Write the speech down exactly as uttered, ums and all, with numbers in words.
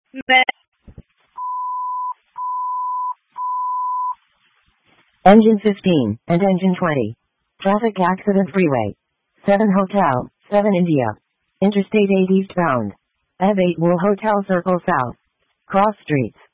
Me- Engine fifteen and engine twenty. Traffic accident freeway. seven Hotel, seven India. Interstate eight eastbound. F eight Wool Hotel Circle South. Cross streets.